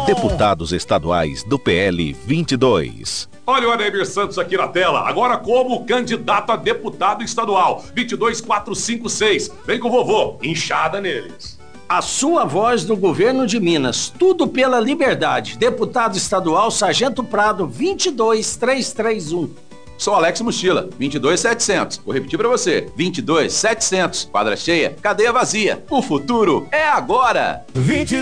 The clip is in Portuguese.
Deputados estaduais do PL 22. Olha o Ademir Santos aqui na tela, agora como candidato a deputado estadual, 22456. Vem com o vovô, inchada neles. A sua voz do governo de Minas, tudo pela liberdade. Deputado estadual Sargento Prado, 22331. Sou Alex Mochila, 22700. Vou repetir pra você, 22700. Quadra cheia, cadeia vazia. O futuro é agora. 22